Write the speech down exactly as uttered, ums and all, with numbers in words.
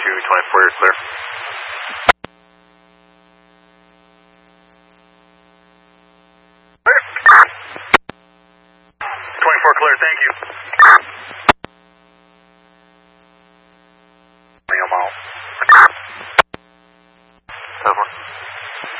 two twenty-four, you're clear. twenty-four clear, thank you. Bring them out.